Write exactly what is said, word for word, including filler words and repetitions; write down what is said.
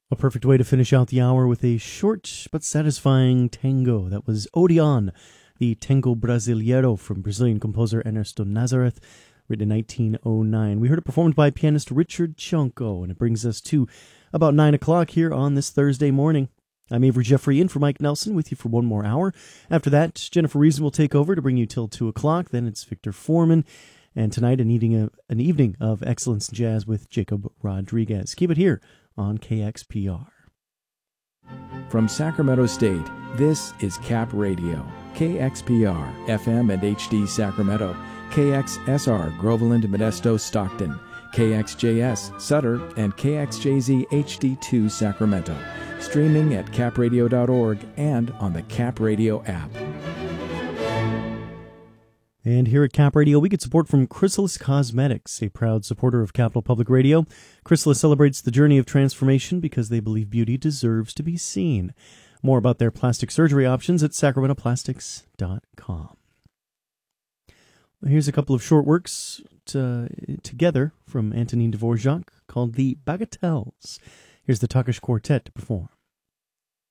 A perfect way to finish out the hour with a short but satisfying tango. That was Odeon, the tango brasileiro from Brazilian composer Ernesto Nazareth, written in nineteen oh nine. We heard it performed by pianist Richard Cianco, and it brings us to about nine o'clock here on this Thursday morning. I'm Avery Jeffrey in for Mike Nelson with you for one more hour. After that, Jennifer Reason will take over to bring you till two o'clock. Then it's Victor Foreman. And tonight, an evening of, an evening of excellence jazz with Jacob Rodriguez. Keep it here on K X P R. From Sacramento State, this is Cap Radio, K X P R, F M and H D Sacramento, K X S R, Groveland, Modesto, Stockton, K X J S, Sutter, and K X J Z H D two, Sacramento. Streaming at cap radio dot org and on the Cap Radio app. And here at Cap Radio, we get support from Chrysalis Cosmetics, a proud supporter of Capital Public Radio. Chrysalis celebrates the journey of transformation because they believe beauty deserves to be seen. More about their plastic surgery options at sacramento plastics dot com. Well, here's a couple of short works to, together from Antonin Dvorak called The Bagatelles. Here's the Takesh Quartet to perform.